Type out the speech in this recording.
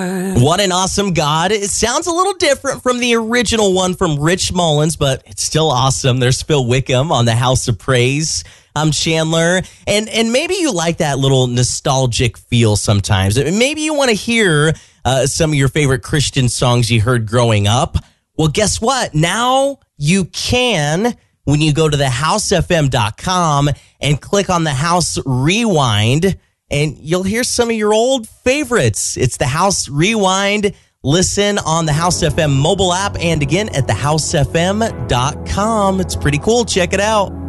What an awesome God. It sounds a little different from the original one from Rich Mullins, but it's still awesome. There's Phil Wickham on the House of Praise. I'm Chandler. And maybe you like that little nostalgic feel sometimes. Maybe you want to hear some of your favorite Christian songs you heard growing up. Well, guess what? Now you can when you go to thehousefm.com and click on the House Rewind, and you'll hear some of your old favorites. It's the House Rewind. Listen on the House FM mobile app and again at thehousefm.com. It's pretty cool. Check it out.